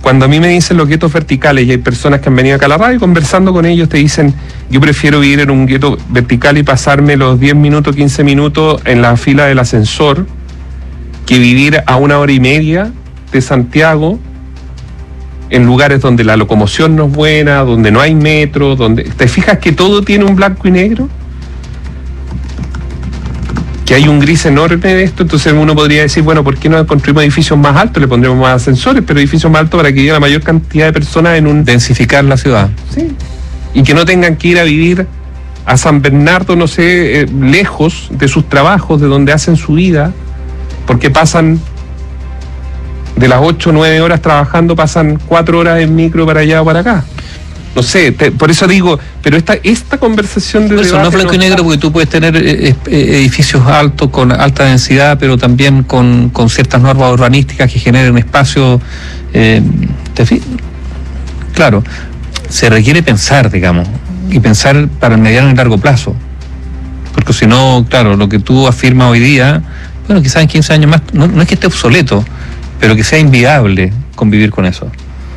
cuando a mí me dicen los guetos verticales, y hay personas que han venido acá a la radio y conversando con ellos te dicen, yo prefiero vivir en un gueto vertical y pasarme los 10 minutos, 15 minutos en la fila del ascensor, que vivir a 1 hora y media de Santiago, en lugares donde la locomoción no es buena, donde no hay metro, donde... ¿Te fijas que todo tiene un blanco y negro? Que hay un gris enorme de esto, entonces uno podría decir, bueno, ¿por qué no construimos edificios más altos? Le pondremos más ascensores, pero edificios más altos para que llegue la mayor cantidad de personas en un... Densificar la ciudad. Sí. Y que no tengan que ir a vivir a San Bernardo, no sé, lejos de sus trabajos, de donde hacen su vida, porque pasan de las 8 o 9 horas trabajando, pasan 4 horas en micro para allá o para acá. No sé, por eso digo, pero esta conversación de debate... Eso no es blanco y negro, porque tú puedes tener edificios altos con alta densidad, pero también con ciertas normas urbanísticas que generen espacio. Claro, se requiere pensar, digamos, y pensar para el mediano y largo plazo. Porque si no, claro, lo que tú afirmas hoy día, bueno, quizás en 15 años más, no es que esté obsoleto, pero que sea inviable convivir con eso.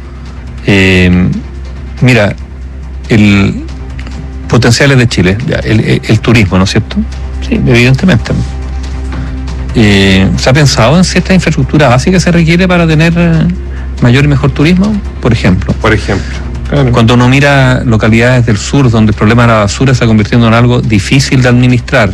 Mira, el potenciales de Chile, el turismo, ¿no es cierto? Sí, evidentemente. ¿Se ha pensado en cierta infraestructura básica que se requiere para tener mayor y mejor turismo? Por ejemplo. Claro. Cuando uno mira localidades del sur donde el problema de la basura se está convirtiendo en algo difícil de administrar,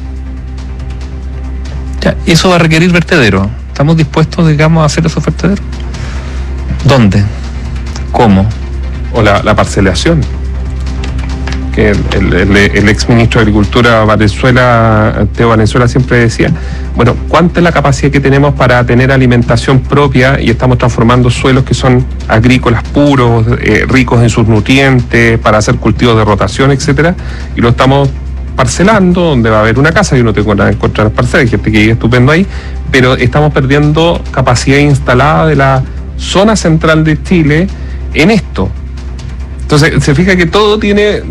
ya, eso va a requerir vertederos. ¿Estamos dispuestos, digamos, a hacer esos vertederos? ¿Dónde? ¿Cómo? O la parcelación, que el ex ministro de Agricultura Teo Valenzuela siempre decía, bueno, ¿cuánta es la capacidad que tenemos para tener alimentación propia? Y estamos transformando suelos que son agrícolas puros, ricos en sus nutrientes, para hacer cultivos de rotación, etcétera, y lo estamos parcelando, donde va a haber una casa y uno te encuentra las parcelas, hay gente que vive estupendo ahí, pero estamos perdiendo capacidad instalada de la zona central de Chile en esto. Entonces, se fija que todo tiene...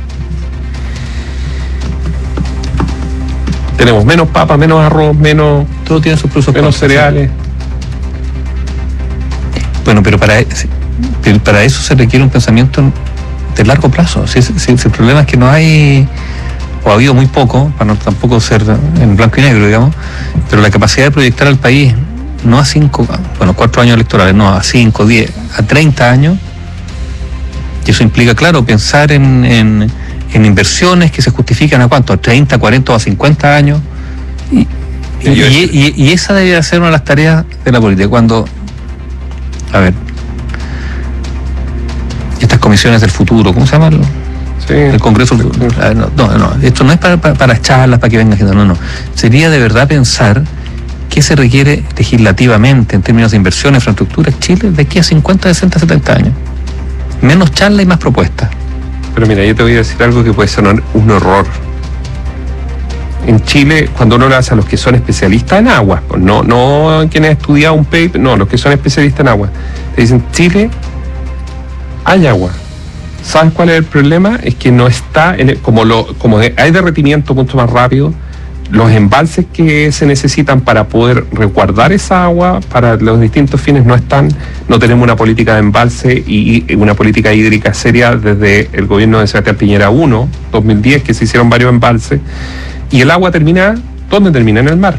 Tenemos menos papa, menos arroz, todo tiene sus pros, menos cereales. Bueno, pero para eso se requiere un pensamiento de largo plazo. Si el problema es que no hay, o ha habido muy poco, para no tampoco ser en blanco y negro, digamos, pero la capacidad de proyectar al país, no a 4 años electorales, no, a 5, 10, a 30 años, y eso implica, claro, pensar en inversiones que se justifican a cuánto, a 30, 40 o a 50 años. Y esa debería ser una de las tareas de la política. Cuando, a ver, estas comisiones del futuro, ¿cómo se llama? Sí. El Congreso. No, esto no es para charlas, para que venga gente, no. Sería de verdad pensar qué se requiere legislativamente en términos de inversión, infraestructura en Chile de aquí a 50, 60, 70 años. Menos charla y más propuestas. Pero mira, yo te voy a decir algo que puede sonar un horror. En Chile, cuando uno lo hace a los que son especialistas en agua, pues no quienes han estudiado un paper, no, los que son especialistas en agua, te dicen, Chile hay agua. ¿Sabes cuál es el problema? Es que no está, como hay derretimiento mucho más rápido, los embalses que se necesitan para poder resguardar esa agua para los distintos fines no están. No tenemos una política de embalse y una política hídrica seria desde el gobierno de Sebastián Piñera 1, 2010, que se hicieron varios embalses, y el agua termina, ¿dónde termina? En el mar.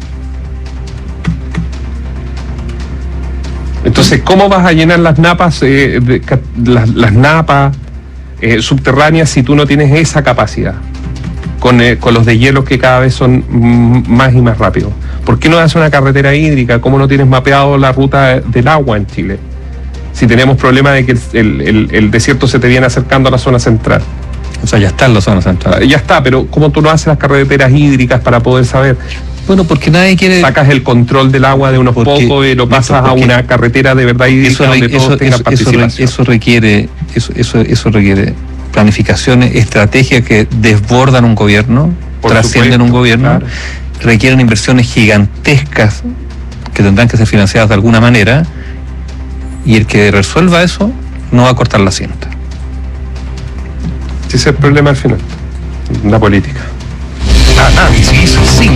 Entonces, ¿cómo vas a llenar las napas, las napas subterráneas si tú no tienes esa capacidad? Con los deshielos que cada vez son más y más rápidos. ¿Por qué no haces una carretera hídrica? ¿Cómo no tienes mapeado la ruta del agua en Chile? Si tenemos problema de que el desierto se te viene acercando a la zona central. O sea, ya está en la zona central. Ya está, pero ¿cómo tú no haces las carreteras hídricas para poder saber? Bueno, porque nadie quiere... Sacas el control del agua de unos pocos y lo pasas a una carretera de verdad hídrica donde todos tengan participación. Eso requiere planificaciones, estrategias que desbordan un gobierno, trascienden un gobierno, claro. Requieren inversiones gigantescas que tendrán que ser financiadas de alguna manera, y el que resuelva eso no va a cortar la cinta. Ese es el problema al final, la política. Análisis sin